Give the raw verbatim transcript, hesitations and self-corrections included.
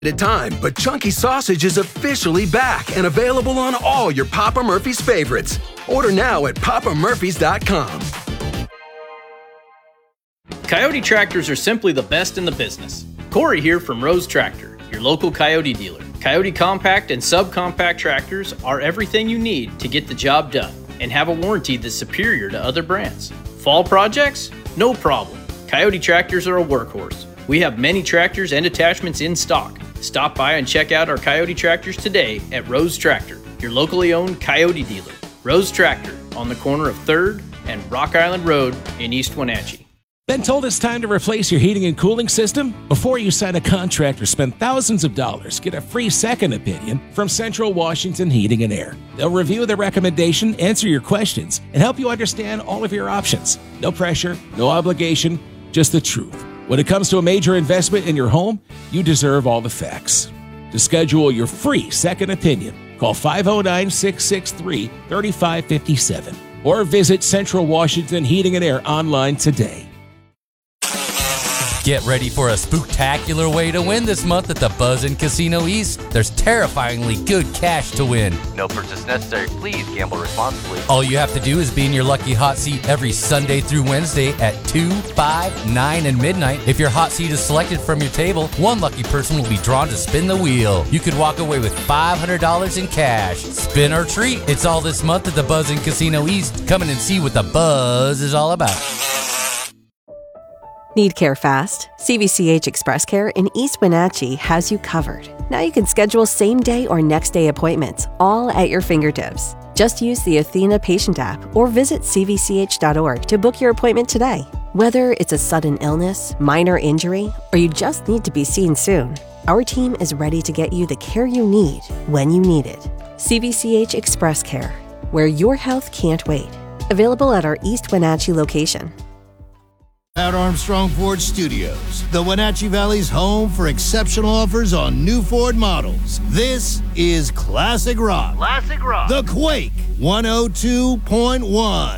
At a time, but Chunky Sausage is officially back and available on all your Papa Murphy's favorites. Order now at papa murphys dot com. Coyote tractors are simply the best in the business. Corey here from Rose Tractor, your local Coyote dealer. Coyote compact and subcompact tractors are everything you need to get the job done and have a warranty that's superior to other brands. Fall projects? No problem. Coyote tractors are a workhorse. We have many tractors and attachments in stock. Stop by and check out our Coyote tractors today at Rose Tractor, your locally owned Coyote dealer. Rose Tractor on the corner of third and Rock Island Road in East Wenatchee. Been told it's time to replace your heating and cooling system? Before you sign a contract or spend thousands of dollars, get a free second opinion from Central Washington Heating and Air. They'll review the recommendation, answer your questions, and help you understand all of your options. No pressure, no obligation, just the truth. When it comes to a major investment in your home, you deserve all the facts. To schedule your free second opinion, call five oh nine, six six three, three five five seven or visit Central Washington Heating and Air online today. Get ready for a spooktacular way to win this month at the Buzzin' Casino East. There's terrifyingly good cash to win. No purchase necessary. Please gamble responsibly. All you have to do is be in your lucky hot seat every Sunday through Wednesday at two, five, nine, and midnight. If your hot seat is selected from your table, one lucky person will be drawn to spin the wheel. You could walk away with five hundred dollars in cash. Spin or treat. It's all this month at the Buzzin' Casino East. Come in and see what the buzz is all about. Need care fast? C V C H Express Care in East Wenatchee has you covered. Now you can schedule same-day or next-day appointments, all at your fingertips. Just use the Athena Patient app or visit c v c h dot org to book your appointment today. Whether it's a sudden illness, minor injury, or you just need to be seen soon, our team is ready to get you the care you need when you need it. C V C H Express Care, where your health can't wait. Available at our East Wenatchee location. At Armstrong Ford Studios, the Wenatchee Valley's home for exceptional offers on new Ford models. This is Classic Rock. Classic Rock. The Quake one oh two point one.